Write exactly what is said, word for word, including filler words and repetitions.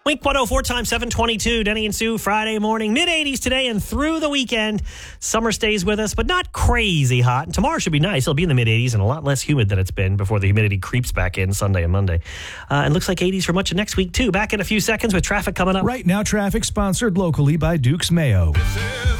Wink one oh four times seven twenty-two. Denny and Sue, Friday morning, mid eighties today and through the weekend. Summer stays with us, but not crazy hot. And tomorrow should be nice. It'll be in the mid eighties and a lot less humid than it's been before the humidity creeps back in Sunday and Monday. Uh, and looks like eighties for much of next week, too. Back in a few seconds with traffic coming up. Right now, traffic sponsored locally by Duke's Mayo.